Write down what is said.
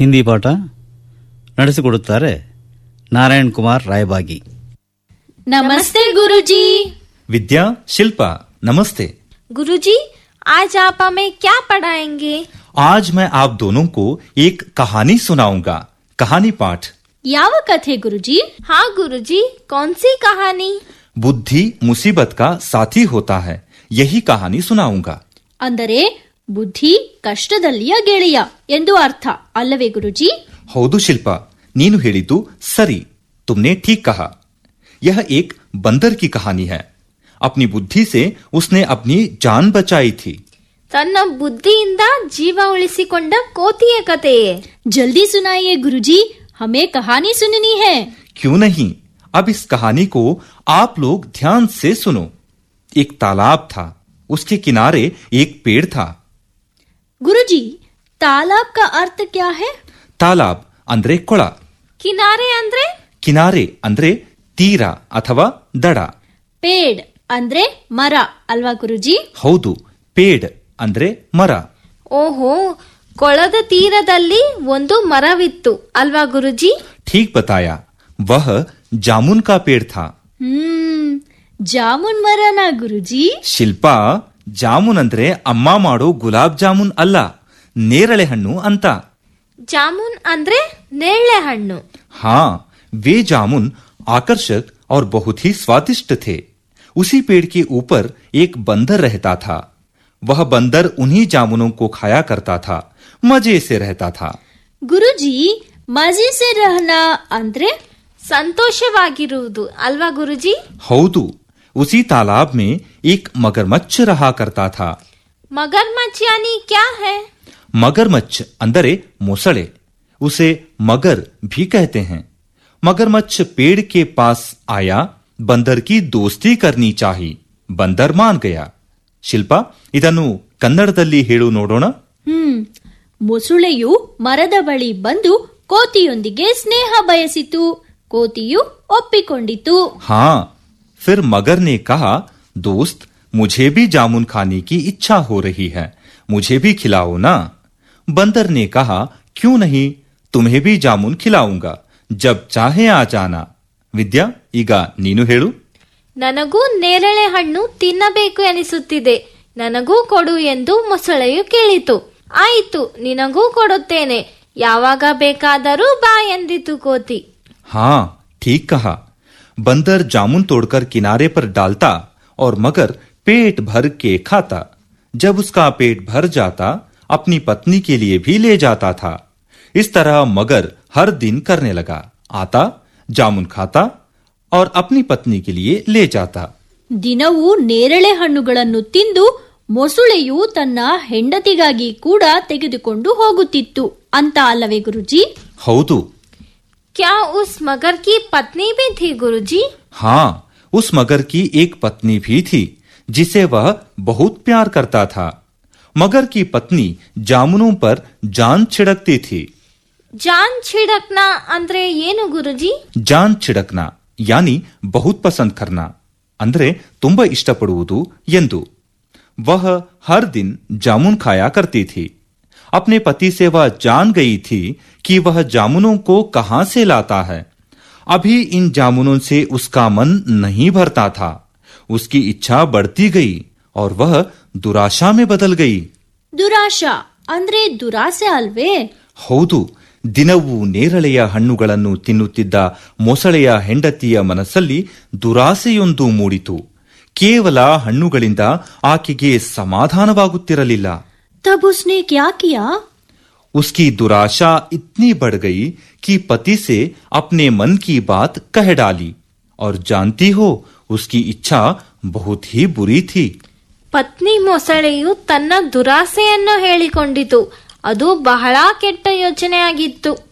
ಹಿಂದಿ ಪಾಠ ನಡೆಸಿಕೊಡುತ್ತಾರೆ ನಾರಾಯಣ್ ಕುಮಾರ್ ರಾಯಬಾಗಿ. नमस्ते गुरुजी। विद्या, शिल्पा, नमस्ते। गुरुजी, आज आप हमें क्या पढ़ाएंगे? आज मैं आप दोनों को एक कहानी सुनाऊंगा। कहानी पाठ। ಯಾವ ಕಥೆ गुरुजी? हाँ गुरुजी, कौन सी कहानी? बुद्धि मुसीबत का साथी होता है, यही कहानी सुनाऊंगा। ಅಂದರೆ ಬುದ್ಧಿ ಕಷ್ಟದಲ್ಲಿಯ ಗೆಳೆಯ ಎಂದು ಅರ್ಥ ಅಲ್ಲವೇ ಗುರುಜಿ? ಹೌದು ಶಿಲ್ಪಾ, ನೀನು ಹೇಳಿದ್ದು ಸರಿ, तुमने ठीक कहा। यह एक बंदर की कहानी है। अपनी बुद्धि से उसने अपनी जान बचाई थी। ತನ್ನ ಬುದ್ಧಿಯಿಂದ ಜೀವ ಉಳಿಸಿಕೊಂಡ ಕೋತಿಯ ಕಥೆಯೇ? ಜಲ್ದಿ ಸುನಾಯಿಯೇ ಗುರುಜಿ, हमें कहानी सुननी है। क्यों नहीं, अब इस कहानी को आप लोग ध्यान से सुनो। एक तालाब था, उसके किनारे एक पेड़ था। गुरुजी, तालाब का अर्थ क्या है? तालाब ಅಂದ್ರೆ ಕೊಳ, ಕಿನಾರೆ ಅಂದ್ರೆ? ಕಿನಾರೆ ಅಂದ್ರೆ ತೀರ ಅಥವಾ ದಡ. ಪೇಡ್ ಅಂದ್ರೆ ಮರ ಅಲ್ವಾ ಗುರುಜಿ? ಹೌದು, ಪೇಡ್ ಅಂದ್ರೆ ಮರ. ಓಹೋ, ಕೊಳದ ತೀರದಲ್ಲಿ ಒಂದು ಮರವಿತ್ತು ಅಲ್ವಾ ಗುರುಜಿ? ठीक बताया, वह जामुन का पेड़ था। ಜಾಮೂನ್ ಮರನಾ ಗುರುಜಿ? ಶಿಲ್ಪಾ, ಜಾಮೂನ್ ಅಂದ್ರೆ ಅಮ್ಮ ಮಾಡೋ ಗುಲಾಬ್ ಜಾಮೂನ್ ಅಲ್ಲ, ನೇರಳೆ ಹಣ್ಣು ಅಂತ. ಜಾಮೂನ್ ಅಂದ್ರೆ ನೇರಳೆ ಹಣ್ಣು. हाँ, वे जामुन आकर्षक और बहुत ही स्वादिष्ट थे। उसी पेड़ के ऊपर एक बंदर रहता था। वह बंदर उन्हीं जामुनों को खाया करता था, मजे से रहता था। ಗುರುಜಿ, ಮಜೆ ಸೆ ರಹನಾ ಅಂದ್ರೆ ಸಂತೋಷವಾಗಿರುವುದು ಅಲ್ವಾ ಗುರುಜಿ? ಹೌದು, उसी तालाब में एक मगरमच्छ रहा करता था। मगरमच्छ यानी क्या है? मगरमच्छ अंदरे मोसड़े, उसे मगर भी कहते हैं। मगरमच्छ पेड़ के पास आया, बंदर की दोस्ती करनी चाहिए। बंदर मान गया। ಶಿಲ್ಪಾ, ಇದನ್ನು ಕನ್ನಡದಲ್ಲಿ ಹೇಳು ನೋಡೋಣ. ಮೊಸುಳೆಯು ಮರದ ಬಳಿ ಬಂದು ಕೋತಿಯೊಂದಿಗೆ ಸ್ನೇಹ ಬಯಸಿತು. ಕೋತಿಯು ಒಪ್ಪಿಕೊಂಡಿತು. हाँ, फिर मगर ने कहा, दोस्त, मुझे भी जामुन खाने की इच्छा हो रही है, मुझे भी खिलाओ ना। बंदर ने कहा, क्यों नहीं, तुम्हें भी जामुन खिलाऊंगा, जब चाहे आ जाना। ವಿದ್ಯಾ, ಈಗ ನೀನು ಹೇಳು. ನನಗೂ ನೇರಳೆ ಹಣ್ಣು ತಿನ್ನಬೇಕು ಎನಿಸುತ್ತಿದೆ, ನನಗೂ ಕೊಡು ಎಂದು ಮೊಸಳೆಯು ಕೇಳಿತು. ಆಯಿತು, ನಿನಗೂ ಕೊಡುತ್ತೇನೆ, ಯಾವಾಗ ಬೇಕಾದರೂ ಬಾ ಎಂದಿತು ಕೋತಿ. हाँ, ठीक कहा। बंदर जामुन तोड़कर किनारे पर डालता और मगर पेट भर के खाता। जब उसका पेट भर जाता, अपनी पत्नी के लिए भी ले जाता था। इस तरह मगर हर दिन करने लगा, आता, जामुन खाता और अपनी पत्नी के लिए ले जाता। ದಿನವೂ ನೇರಳೆ ಹಣ್ಣುಗಳನ್ನು ತಿಂದು ಮೊಸುಳೆಯು ತನ್ನ ಹೆಂಡತಿಗಾಗಿ ಕೂಡ ತೆಗೆದುಕೊಂಡು ಹೋಗುತ್ತಿತ್ತು ಅಂತ ಅಲ್ಲವೇ ಗುರುಜಿ? ಹೌದು. क्या उस मगर की पत्नी भी थी गुरुजी? हाँ, उस मगर की एक पत्नी भी थी, जिसे वह बहुत प्यार करता था। मगर की पत्नी जामुनों पर जान छिड़कती थी। जान छिड़कना ಅಂದ್ರೆ ಏನು ಗುರುಜಿ? ಜಾನ್ छिड़कना यानी बहुत पसंद करना, ಅಂದ್ರೆ ತುಂಬಾ ಇಷ್ಟಪಡುವುದು ಎಂದು. वह हर दिन जामुन खाया करती थी। अपने पति से वह जान गई थी कि वह जामुनों को कहां से लाता है। अभी इन जामुनों से उसका मन नहीं भरता था। उसकी इच्छा बढ़ती गई और वह दुराशा में बदल गई। ದುರಾಶಾ ಅಂದ್ರೆ ದುರಾಸೆ ಅಲ್ವೇ? ಹೌದು, ದಿನವೂ ನೇರಳೆಯ ಹಣ್ಣುಗಳನ್ನು ತಿನ್ನುತ್ತಿದ್ದ ಮೊಸಳೆಯ ಹೆಂಡತಿಯ ಮನಸ್ಸಲ್ಲಿ ದುರಾಸೆಯೊಂದು ಮೂಡಿತು. ಕೇವಲ ಹಣ್ಣುಗಳಿಂದ ಆಕೆಗೆ ಸಮಾಧಾನವಾಗುತ್ತಿರಲಿಲ್ಲ. तब उसने क्या किया? उसकी दुराशा इतनी बढ़ गई कि पति से अपने मन की बात कह डाली। और जानती हो, उसकी इच्छा बहुत ही बुरी थी। ಪತ್ನಿ ಮೊಸಳೆಯು ತನ್ನ ದುರಾಸೆಯನ್ನು ಹೇಳಿಕೊಂಡಿತು. ಅದು ಬಹಳ ಕೆಟ್ಟ ಯೋಚನೆಯಾಗಿತ್ತು.